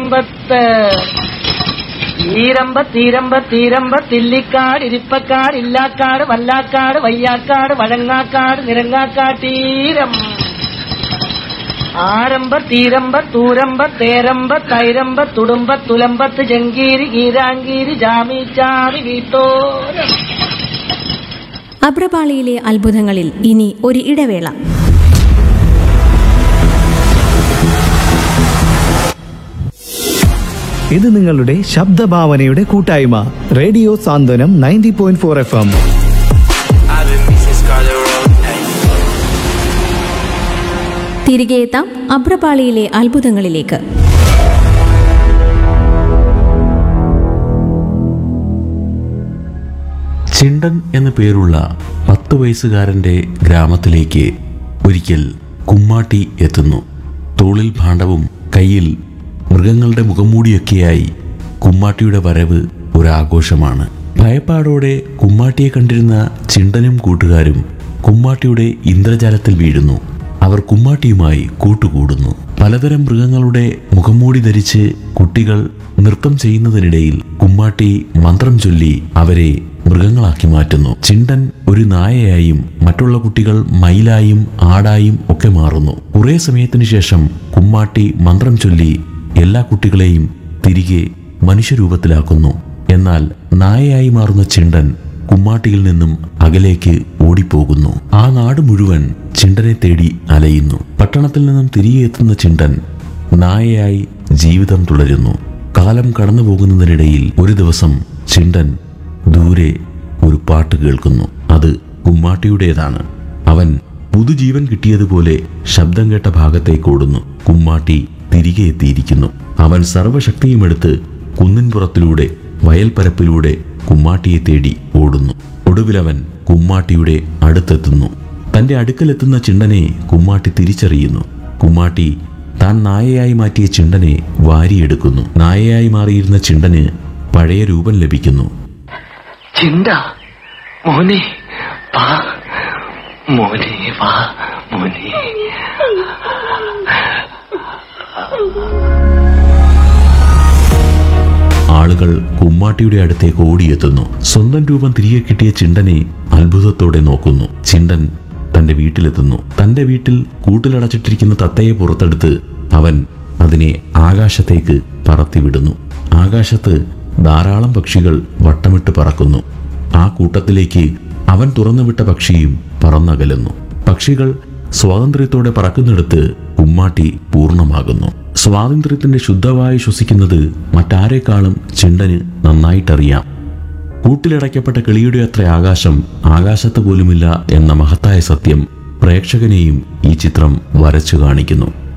ഈരമ്പത്ത് തില്ലിക്കാട്, ഇരിപ്പക്കാട്, ഇല്ലാക്കാട്, വല്ലാക്കാട്, വയ്യാക്കാട്, വഴങ്ങാക്കാട്, നിരങ്ങാക്കാട്ടീരം. തൂരമ്പ തുടുമ്പത്ത് ജങ്കീരി, ഗീരാങ്കീരി, ജാമീച്ചാറി, വീട്ടോരം. അഭ്രപാളിയിലെ അത്ഭുതങ്ങളിൽ ഇനി ഒരു ഇടവേള. ഇത് നിങ്ങളുടെ ശബ്ദഭാവനയുടെ കൂട്ടായ്മ റേഡിയോ സാന്ത്വനം 90.4 FM. തിരികെ എത്താം അഭ്രപാളിയിലെ അത്ഭുതങ്ങളിലേക്ക്. ചിണ്ടൻ എന്നു പേരുള്ള 10 വയസ്സുകാരൻ്റെ ഗ്രാമത്തിലേക്ക് ഒരിക്കൽ കുമ്മാട്ടി എത്തുന്നു. തോളിൽ ഭാണ്ഡവും കയ്യിൽ മൃഗങ്ങളുടെ മുഖംമൂടിയൊക്കെയായി കുമ്മാട്ടിയുടെ വരവ് ഒരാഘോഷമാണ്. ഭയപ്പാടോടെ കുമ്മാട്ടിയെ കണ്ടിരുന്ന ചിണ്ടനും കൂട്ടുകാരും കുമ്മാട്ടിയുടെ ഇന്ദ്രജാലത്തിൽ വീഴുന്നു. അവർ കുമ്മാട്ടിയുമായി കൂട്ടുകൂടുന്നു. പലതരം മൃഗങ്ങളുടെ മുഖംമൂടി ധരിച്ച് കുട്ടികൾ നൃത്തം ചെയ്യുന്നതിനിടയിൽ കുമ്മാട്ടി മന്ത്രം ചൊല്ലി അവരെ മൃഗങ്ങളാക്കി മാറ്റുന്നു. ചിണ്ടൻ ഒരു നായയായും മറ്റുള്ള കുട്ടികൾ മയിലായും ആടായും ഒക്കെ മാറുന്നു. കുറെ സമയത്തിനു ശേഷം കുമ്മാട്ടി മന്ത്രം ചൊല്ലി എല്ലാ കുട്ടികളെയും തിരികെ മനുഷ്യരൂപത്തിലാക്കുന്നു. എന്നാൽ നായയായി മാറുന്ന ചിണ്ടൻ കുമ്മാട്ടിയിൽ നിന്നും അകലേക്ക് ഓടിപ്പോകുന്നു. ആ നാട് മുഴുവൻ ചിണ്ടനെ തേടി അലയുന്നു. പട്ടണത്തിൽ നിന്നും തിരികെ എത്തുന്ന ചിണ്ടൻ നായയായി ജീവിതം തുടരുന്നു. കാലം കടന്നു പോകുന്നതിനിടയിൽ ഒരു ദിവസം ചിണ്ടൻ ദൂരെ ഒരു പാട്ട് കേൾക്കുന്നു. അത് കുമ്മാട്ടിയുടേതാണ്. അവൻ പുതുജീവൻ കിട്ടിയതുപോലെ ശബ്ദം കേട്ട ഭാഗത്തേക്ക് ഓടുന്നു. കുമ്മാട്ടി തിരികെ എത്തിയിരിക്കുന്നു. അവൻ സർവശക്തിയുമെടുത്ത് കുന്നിൻപുറത്തിലൂടെ വയൽപ്പരപ്പിലൂടെ കുമ്മാട്ടിയെ തേടി ഓടുന്നു. ഒടുവിലവൻ കുമ്മാട്ടിയുടെ അടുത്തെത്തുന്നു. തന്റെ അടുക്കലെത്തുന്ന ചിണ്ടനെ കുമ്മാട്ടി തിരിച്ചറിയുന്നു. കുമ്മാട്ടി താൻ നായയായി മാറ്റിയ ചിണ്ടനെ വാരിയെടുക്കുന്നു. നായയായി മാറിയിരുന്ന ചിണ്ടന് പഴയ രൂപം ലഭിക്കുന്നു. ചിണ്ട മോനെ വാ, മോനെ വാ, മോനെ. ആളുകൾ കുമ്മാട്ടിയുടെ അടുത്തേക്ക് ഓടിയെത്തുന്നു. സ്വന്തം രൂപം തിരികെ കിട്ടിയ ചിണ്ടനെ അത്ഭുതത്തോടെ നോക്കുന്നു. ചിണ്ടൻ തന്റെ വീട്ടിലെത്തുന്നു. തന്റെ വീട്ടിൽ കൂട്ടിലടച്ചിട്ടിരിക്കുന്ന തത്തയെ പുറത്തെടുത്ത് അവൻ അതിനെ ആകാശത്തേക്ക് പറത്തിവിടുന്നു. ആകാശത്ത് ധാരാളം പക്ഷികൾ വട്ടമിട്ട് പറക്കുന്നു. ആ കൂട്ടത്തിലേക്ക് അവൻ തുറന്നുവിട്ട പക്ഷിയും പറന്നകലുന്നു. പക്ഷികൾ സ്വാതന്ത്ര്യത്തോടെ പറക്കുന്നിടത്ത് കുമ്മാട്ടി പൂർണ്ണമാകുന്നു. സ്വാതന്ത്ര്യത്തിന്റെ ശുദ്ധവായു ശ്വസിക്കുന്നത് മറ്റാരെക്കാളും ചിണ്ടന് നന്നായിട്ടറിയാം. കൂട്ടിലടയ്ക്കപ്പെട്ട കിളിയുടെ അത്ര ആകാശം ആകാശത്ത് പോലുമില്ല എന്ന മഹത്തായ സത്യം പ്രേക്ഷകനെയും ഈ ചിത്രം വരച്ചു കാണിക്കുന്നു.